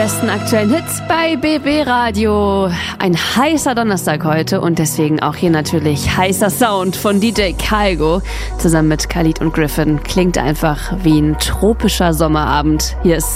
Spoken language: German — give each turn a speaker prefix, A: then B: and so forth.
A: besten aktuellen Hits bei BB Radio. Ein heißer Donnerstag heute und deswegen auch hier natürlich heißer Sound von DJ Kygo zusammen mit Khalid und Griffin. Klingt einfach wie ein tropischer Sommerabend. Hier ist